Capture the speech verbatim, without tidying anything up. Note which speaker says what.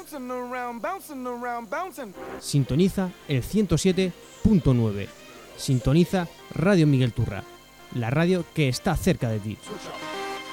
Speaker 1: Sintoniza el ciento siete punto nueve. Sintoniza Radio Miguel Turra, la radio que está cerca de ti.